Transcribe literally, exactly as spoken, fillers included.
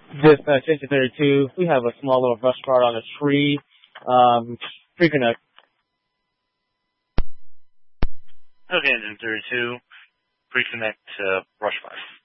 This uh, Station thirty-two, we have a small little brush card on a tree. Um, pre-connect. Okay, Engine thirty-two, pre-connect uh, brush fire.